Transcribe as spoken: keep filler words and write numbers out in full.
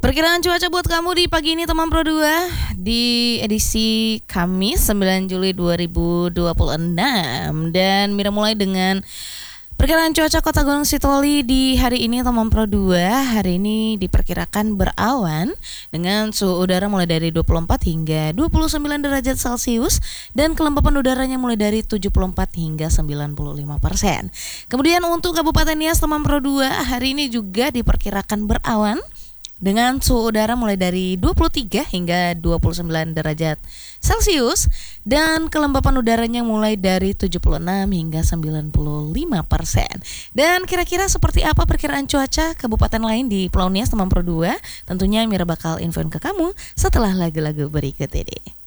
Perkiraan cuaca buat kamu di pagi ini teman Pro dua di edisi Kamis sembilan Juli dua ribu dua puluh enam. Dan Mira mulai dengan perkiraan cuaca Kota Gunung Sitoli di hari ini teman Pro dua. Hari ini diperkirakan berawan dengan suhu udara mulai dari dua puluh empat hingga dua puluh sembilan derajat Celcius dan kelembapan udaranya mulai dari tujuh puluh empat hingga sembilan puluh lima persen. Kemudian untuk Kabupaten Nias teman Pro dua, hari ini juga diperkirakan berawan dengan suhu udara mulai dari dua puluh tiga hingga dua puluh sembilan derajat Celcius dan kelembapan udaranya mulai dari tujuh puluh enam hingga sembilan puluh lima persen. Dan kira-kira seperti apa perkiraan cuaca kabupaten lain di Pulau Nias teman Pro dua? Tentunya Mira bakal infoin ke kamu setelah lagu-lagu berikut ini.